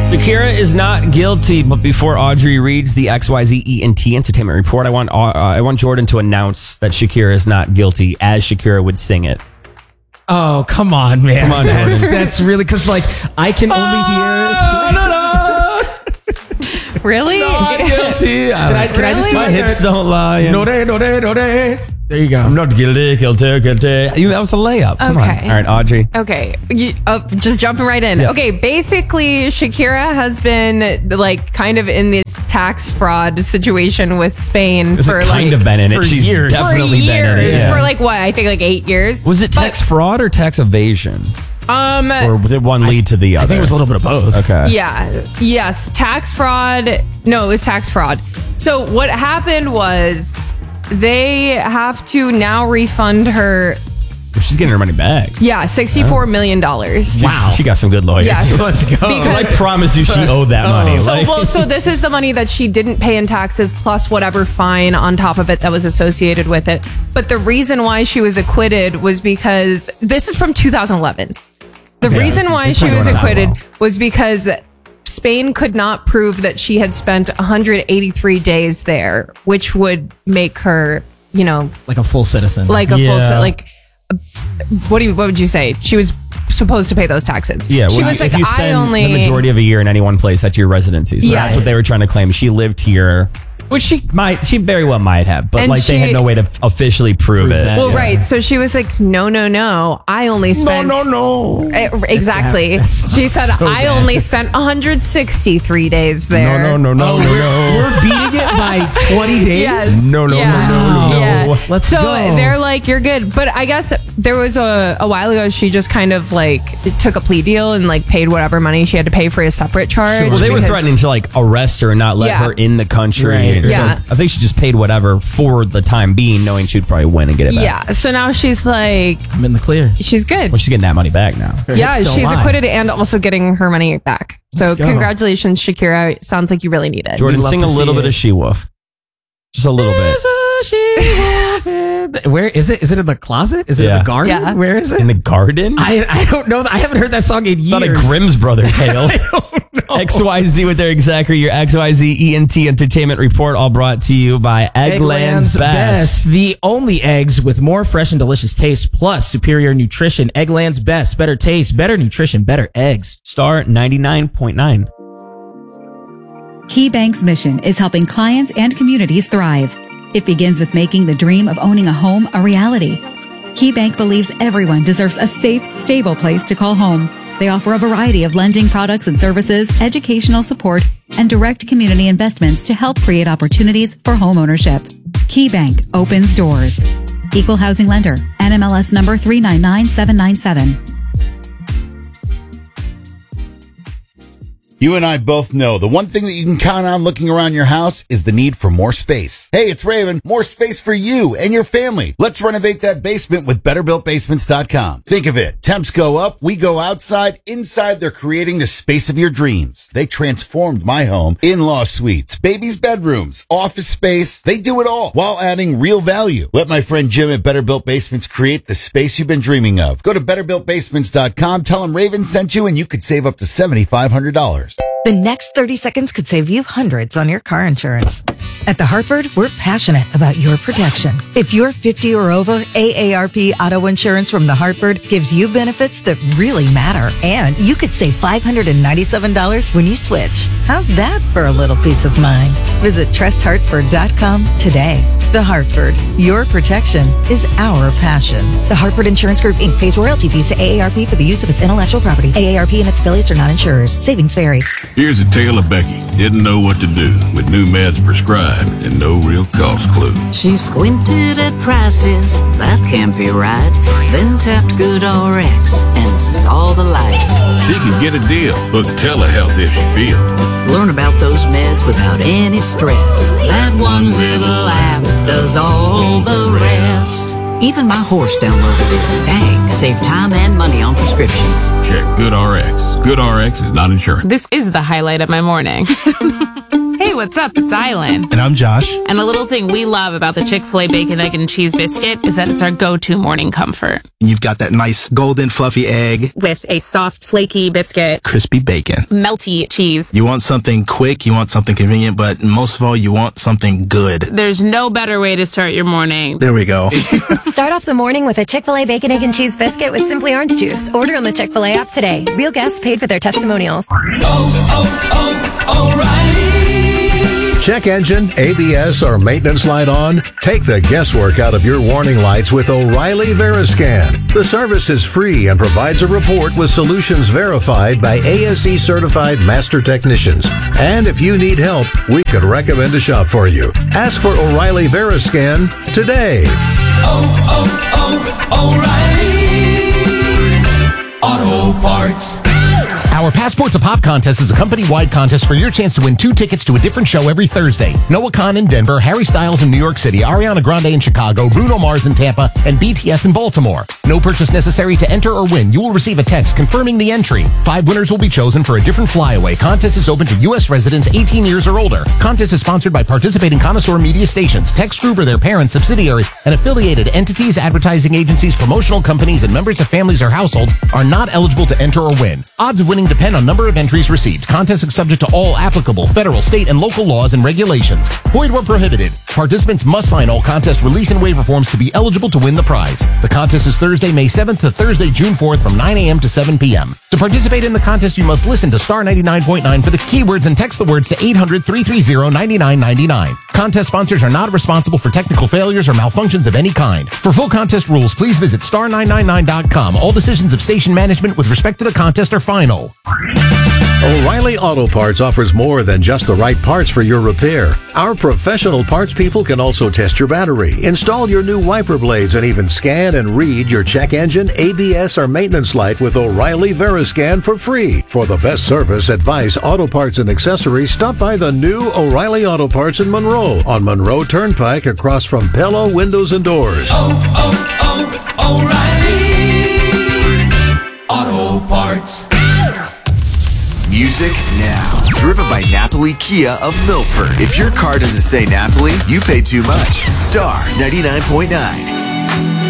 Shakira is not guilty, but before Audrey reads the XYZ ENT Entertainment Report, I want Jordan to announce that Shakira is not guilty as Shakira would sing it. Oh, come on, man. Come on, Jordan. That's really, because, like, I can only hear... Really? Not guilty. Can I just do My hips don't lie. No day. There you go. I'm not guilty. That was a layup. Come on. All right, Audrey. Okay. Just jumping right in. Yeah. Okay. Basically, Shakira has been like kind of in this tax fraud situation with Spain for kind of been in it. She's years. definitely been in it. For like what? I think like 8 years. Was it tax fraud or tax evasion? Or did one lead to the other? I think it was a little bit of both. Okay. Yeah. Yes. Tax fraud. No, it was tax fraud. So what happened was they have to now refund her. She's getting her money back. Yeah, $64 million. Wow. She got some good lawyers. Yes. Let's go. Because I promise you she owed that money. So this is the money that she didn't pay in taxes plus whatever fine on top of it that was associated with it. But the reason why she was acquitted was because this is from 2011. The reason why she was acquitted was because Spain could not prove that she had spent 183 days there, which would make her, like a full citizen. Like a what would you say? She was supposed to pay those taxes. Yeah, she was if like, you spend the majority of a year in any one place, that's your residency. So that's what they were trying to claim. She lived here, which she very well might have, but they had no way to officially prove it. Well, right. So she was like, no. I only spent... No. Exactly. She said, I only spent 163 days there. No. We're beating it by 20 days? Yes. No. Yeah. Let's go. So they're like, you're good. But I guess there was a while ago, she just kind of like took a plea deal and like paid whatever money she had to pay for a separate charge. Well, they were threatening to like arrest her and not let her in the country. Right. Yeah. So I think she just paid whatever for the time being, knowing she'd probably win and get it back. Yeah. So now she's like, I'm in the clear. she's good. Well, she's getting that money back now. Yeah, she's acquitted and also getting her money back. So Let's go. Congratulations, Shakira. It sounds like you really need it. Jordan, love sing to a little see bit it. of She-Wolf. Just a little bit. Where is it? Is it in the closet? Is it in the garden? Yeah. Where is it? In the garden? I don't know. I haven't heard that song in years. It's not a Grimm's brother tale. XYZ with Eric Zachary, your XYZ ENT Entertainment Report, all brought to you by Eggland's Best. The only eggs with more fresh and delicious taste plus superior nutrition. Eggland's Best. Better taste, better nutrition, better eggs. Star 99.9. KeyBank's mission is helping clients and communities thrive. It begins with making the dream of owning a home a reality. KeyBank believes everyone deserves a safe, stable place to call home. They offer a variety of lending products and services, educational support, and direct community investments to help create opportunities for home ownership. KeyBank opens doors. Equal housing lender. NMLS number 399797. You and I both know the one thing that you can count on looking around your house is the need for more space. Hey, it's Raven. More space for you and your family. Let's renovate that basement with BetterBuiltBasements.com. Think of it. Temps go up, we go outside. Inside, they're creating the space of your dreams. They transformed my home. In-law suites, babies' bedrooms, office space. They do it all while adding real value. Let my friend Jim at Better Built Basements create the space you've been dreaming of. Go to BetterBuiltBasements.com, tell him Raven sent you, and you could save up to $7,500. The next 30 seconds could save you hundreds on your car insurance. At The Hartford, we're passionate about your protection. If you're 50 or over, AARP Auto Insurance from The Hartford gives you benefits that really matter. And you could save $597 when you switch. How's that for a little peace of mind? Visit trusthartford.com today. The Hartford, your protection is our passion. The Hartford Insurance Group, Inc. pays royalty fees to AARP for the use of its intellectual property. AARP and its affiliates are not insurers. Savings vary. Here's a tale of Becky. Didn't know what to do with new meds prescribed and no real cost clue. She squinted at prices, that can't be right. Then tapped GoodRx and saw the light. She could get a deal. Book telehealth if she feels. Learn about those meds without any stress. That one little app does all the rest. Even my horse downloaded it. Dang, save time and money on prescriptions. Check GoodRx. GoodRx is not insurance. This is the highlight of my morning. Hey, what's up? It's Island. And I'm Josh. And a little thing we love about the Chick-fil-A Bacon, Egg, and Cheese Biscuit is that it's our go-to morning comfort. You've got that nice golden fluffy egg With a soft, flaky biscuit. crispy bacon. Melty cheese. You want something quick, you want something convenient, but most of all, you want something good. There's no better way to start your morning. There we go. Start off the morning with a Chick-fil-A Bacon, Egg, and Cheese Biscuit with Simply Orange Juice. Order on the Chick-fil-A app today. Real guests paid for their testimonials. Check engine, ABS, or maintenance light on? Take the guesswork out of your warning lights with O'Reilly Veriscan. The service is free and provides a report with solutions verified by ASE certified master technicians. And if you need help, we could recommend a shop for you. Ask for O'Reilly Veriscan today. O'Reilly Auto Parts. Our Passport to Pop contest is a company-wide contest for your chance to win 2 tickets to a different show every Thursday. Noah Khan in Denver, Harry Styles in New York City, Ariana Grande in Chicago, Bruno Mars in Tampa, and BTS in Baltimore. No purchase necessary to enter or win. You will receive a text confirming the entry. 5 winners will be chosen for a different flyaway. Contest is open to U.S. residents 18 years or older. Contest is sponsored by participating connoisseur media stations, Text Group or their parent, subsidiary, and affiliated entities, advertising agencies, promotional companies, and members of families or household are not eligible to enter or win. Odds of winning depend on number of entries received. Contest is subject to all applicable federal, state, and local laws and regulations. Void where prohibited. Participants must sign all contest release and waiver forms to be eligible to win the prize. The contest is Thursday, May 7th to Thursday, June 4th from 9 a.m. to 7 p.m. To participate in the contest, you must listen to Star 99.9 for the keywords and text the words to 800-330-9999. Contest sponsors are not responsible for technical failures or malfunctions of any kind. For full contest rules, please visit star999.com. All decisions of station management with respect to the contest are final. O'Reilly Auto Parts offers more than just the right parts for your repair. Our professional parts people can also test your battery, install your new wiper blades, and even scan and read your check engine, ABS, or maintenance light with O'Reilly Veriscan for free. For the best service, advice, auto parts, and accessories, stop by the new O'Reilly Auto Parts in Monroe on Monroe Turnpike across from Pello Windows and Doors. O'Reilly Auto Parts. Music now. Driven by Napoli Kia of Milford. If your car doesn't say Napoli, you pay too much. Star 99.9.